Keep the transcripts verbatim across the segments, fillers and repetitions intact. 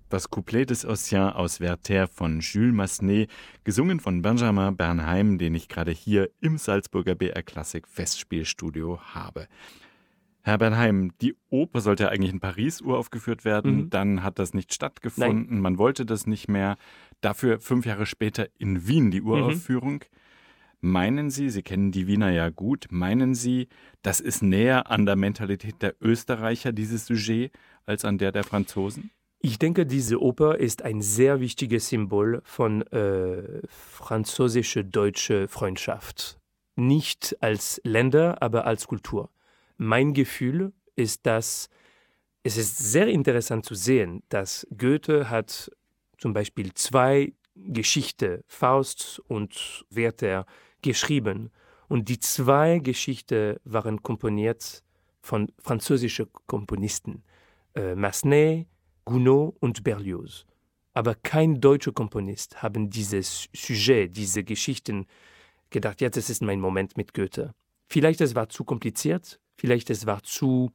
Das Couplet des Ossian aus Werther von Jules Massenet, gesungen von Benjamin Bernheim, den ich gerade hier im Salzburger B R Klassik Festspielstudio habe. Herr Bernheim, die Oper sollte ja eigentlich in Paris uraufgeführt werden, Mhm. dann hat das nicht stattgefunden, Nein. man wollte das nicht mehr. Dafür fünf Jahre später in Wien die Uraufführung. Meinen Sie, Sie kennen die Wiener ja gut, meinen Sie, das ist näher an der Mentalität der Österreicher, dieses Sujet, als an der der Franzosen? Ich denke, diese Oper ist ein sehr wichtiges Symbol von äh, französische-deutsche Freundschaft. Nicht als Länder, aber als Kultur. Mein Gefühl ist, dass es ist sehr interessant zu sehen, dass Goethe hat zum Beispiel zwei Geschichten, Faust und Werther, geschrieben. Und die zwei Geschichten waren komponiert von französischen Komponisten. Äh, Massenet, Gounod und Berlioz. Aber kein deutscher Komponist haben dieses Sujet, diese Geschichten gedacht, jetzt ist es mein Moment mit Goethe. Vielleicht es war zu kompliziert, vielleicht es war zu,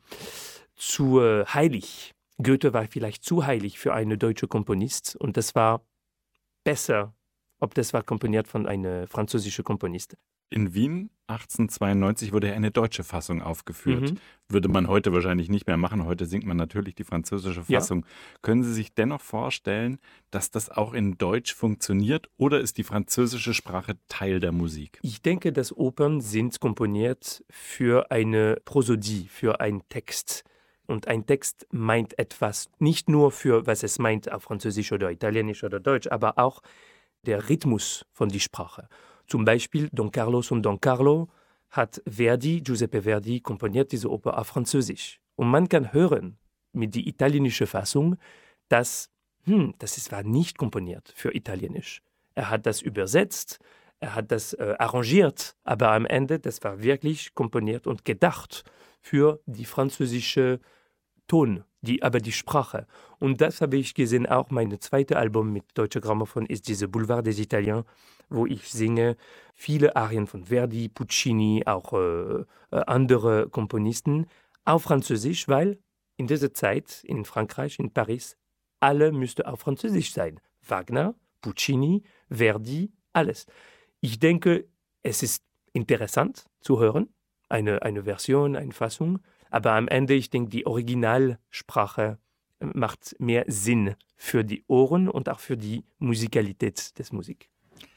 zu äh, heilig. Goethe war vielleicht zu heilig für einen deutschen Komponist und das war besser, ob das war komponiert von einem französischen Komponist. In Wien achtzehnhundertzweiundneunzig wurde eine deutsche Fassung aufgeführt. Mhm. Würde man heute wahrscheinlich nicht mehr machen. Heute singt man natürlich die französische Fassung. Ja. Können Sie sich dennoch vorstellen, dass das auch in Deutsch funktioniert oder ist die französische Sprache Teil der Musik? Ich denke, dass Opern sind komponiert für eine Prosodie, für einen Text. Und ein Text meint etwas, nicht nur für, was es meint auf Französisch oder Italienisch oder Deutsch, aber auch der Rhythmus von der Sprache. Zum Beispiel Don Carlos und Don Carlo hat Verdi, Giuseppe Verdi, komponiert diese Oper auf Französisch. Und man kann hören mit der italienischen Fassung, dass hm, das ist, war nicht komponiert für Italienisch. Er hat das übersetzt, er hat das äh, arrangiert, aber am Ende, das war wirklich komponiert und gedacht für die französische Ton, die, aber die Sprache. Und das habe ich gesehen, auch mein zweites Album mit Deutscher Grammophon ist diese Boulevard des Italiens, wo ich singe viele Arien von Verdi, Puccini, auch äh, andere Komponisten auf Französisch, weil in dieser Zeit in Frankreich, in Paris, alle müssten auf Französisch sein. Wagner, Puccini, Verdi, alles. Ich denke, es ist interessant zu hören, eine, eine Version, eine Fassung, aber am Ende, ich denke, die Originalsprache macht mehr Sinn für die Ohren und auch für die Musikalität des Musik.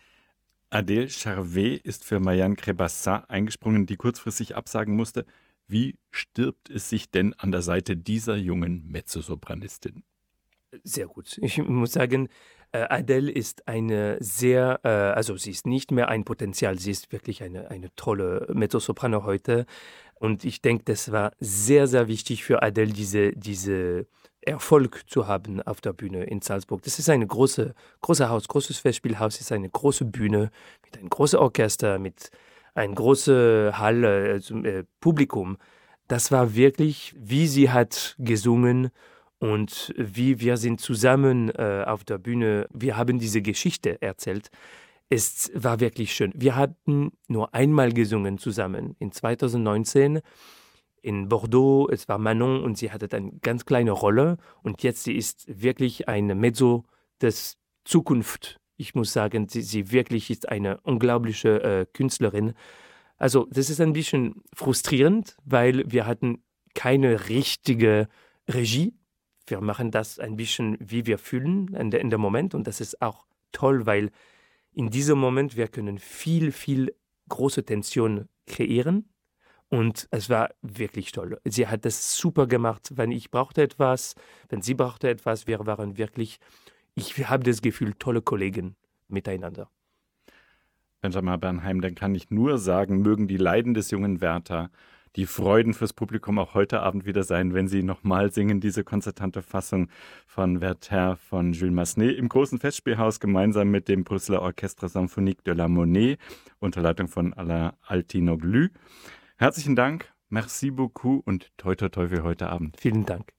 Adèle Charvet ist für Marianne Crébassin eingesprungen, die kurzfristig absagen musste. Wie stirbt es sich denn an der Seite dieser jungen Mezzosopranistin? Sehr gut. Ich muss sagen, Adèle ist eine sehr, also sie ist nicht mehr ein Potenzial, sie ist wirklich eine, eine tolle Mezzosoprano heute. Und ich denke, das war sehr, sehr wichtig für Adèle, diese, diese Erfolg zu haben auf der Bühne in Salzburg. Das ist ein große, großes Haus, großes Festspielhaus, ist eine große Bühne mit einem großen Orchester, mit einer großen Halle, also, äh, Publikum. Das war wirklich, wie sie hat gesungen und wie wir sind zusammen äh, auf der Bühne, wir haben diese Geschichte erzählt. Es war wirklich schön. Wir hatten nur einmal gesungen zusammen in zweitausendneunzehn in Bordeaux. Es war Manon und sie hatte eine ganz kleine Rolle. Und jetzt sie ist wirklich eine Mezzo des Zukunft. Ich muss sagen, sie, sie wirklich ist eine unglaubliche äh, Künstlerin. Also das ist ein bisschen frustrierend, weil wir hatten keine richtige Regie. Wir machen das ein bisschen, wie wir fühlen in der, in der Moment. Und das ist auch toll, weil in diesem Moment wir können viel, viel große Tension kreieren. Und es war wirklich toll. Sie hat das super gemacht. Wenn ich brauchte etwas, wenn sie brauchte etwas, wir waren wirklich, ich habe das Gefühl, tolle Kollegen miteinander. Benjamin Bernheim, dann kann ich nur sagen, mögen die Leiden des jungen Werther, die Freuden fürs Publikum auch heute Abend wieder sein, wenn Sie nochmal singen, diese konzertante Fassung von Werther von Jules Massenet im großen Festspielhaus gemeinsam mit dem Brüsseler Orchestre Symphonique de la Monnaie unter Leitung von Alain Altinoglu. Herzlichen Dank, merci beaucoup und toi toi toi für heute Abend. Vielen Dank.